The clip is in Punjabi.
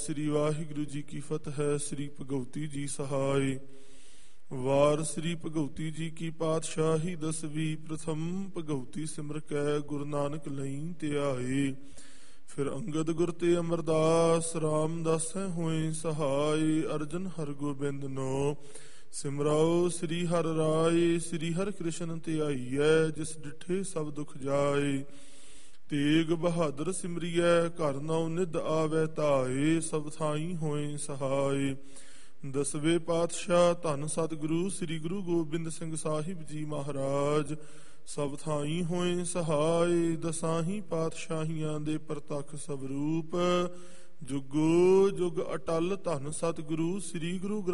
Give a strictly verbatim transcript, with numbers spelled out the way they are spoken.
ਸ੍ਰੀ ਵਾਹਿਗੁਰੂ ਜੀ ਕੀ ਫਤਿਹ। ਸ੍ਰੀ ਭਗਵਤੀ ਜੀ ਸਹਾਇ। ਵਾਰ ਸ੍ਰੀ ਭਗਵਤੀ ਜੀ ਕੀ ਪਾਤਸ਼ਾਹੀ ਦਸਵੀਂ। ਪ੍ਰਥਮ ਭਗਵਤੀ ਸਿਮਰ ਕੈ ਗੁਰੂ ਨਾਨਕ ਲਈ ਧਿਆਏ। ਫਿਰ ਅੰਗਦ ਗੁਰ ਤੇ ਅਮਰਦਾਸ ਰਾਮਦਾਸੈ ਹੋਏ ਸਹਾਇ। ਅਰਜਨ ਹਰਗੋਬਿੰਦ ਨੋ ਸਿਮਰਾਓ ਸ੍ਰੀ ਹਰਿ ਰਾਏ। ਸ੍ਰੀ ਹਰਿ ਕ੍ਰਿਸ਼ਨ ਧਿਆਈਐ ਜਿਸ ਡਿਠੇ ਸਭ ਦੁਖ ਜਾਏ। ਤੇਗ ਬਹਾਦਰ ਸਿਮਰਿਐ ਘਰ ਨਉ ਨਿਧ ਆਵੈ ਧਾਏ। ਸਭ ਥਾਈ ਹੋਏ ਸਹਾਇ। ਦਸਵੇਂ ਪਾਤਸ਼ਾਹ ਧੰਨ ਸਤਿਗੁਰੂ ਸ੍ਰੀ ਗੁਰੂ ਗੋਬਿੰਦ ਸਿੰਘ ਸਾਹਿਬ ਜੀ ਮਹਾਰਾਜ ਸਭ ਥਾਈ ਹੋਏ ਸਹਾਇ। ਦਸਾਹੀ ਪਾਤਸ਼ਾਹੀਆਂ ਦੇ ਪ੍ਰਤੱਖ ਸਵਰੂਪ ਜੁਗੋ ਜੁਗ ਅਟਲ ਧੰਨ ਸਤਿਗੁਰੂ ਸ੍ਰੀ ਗੁਰੂ